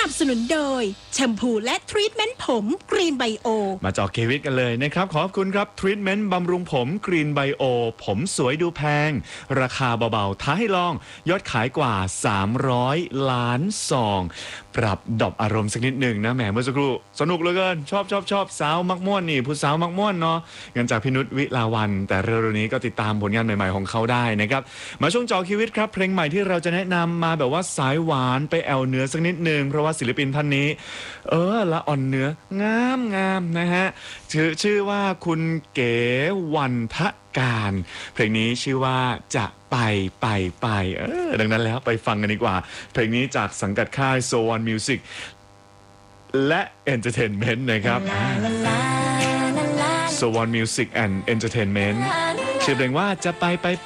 นับสนุนโดยแชมพูและทรีทเมนต์ผมกรีนไบโอมาเจาะเควิตกันเลยนะครับขอบคุณครับทรีทเมนต์บำรุงผมกรีนไบโอผมสวยดูแพงราคาเบาๆท้าให้ลองยอดขายกว่า300 ล้านซองปรับดรอปอารมณ์สักนิดหนึ่งนะแหมเมื่อสักครู่สนุกเหลือเกินชอบสาวมักม่วนนี่ผู้สาวมักม่วนเนาะงั้นจากพี่นุชวิลาวันแต่เร็วๆนี้ก็ติดตามผลงานใหม่ๆของเขาได้นะครับมาช่วงเจาะชีวิตครับเพลงใหม่ที่เราจะแนะนำมาแบบว่าสายหวานไปแอวเนื้อสักนิดหนึ่งเพราะว่าศิลปินท่านนี้ละอ่อนเนื้องามนะฮะชื่อว่าคุณเก๋วันทการเพลงนี้ชื่อว่าจะไปดังนั้นแล้วไปฟังกันดีกว่าเพลงนี้จากสังกัดค่าย So One Music และ Entertainment นะครับ So One Music and Entertainment ชื่อเพลงว่าจะไป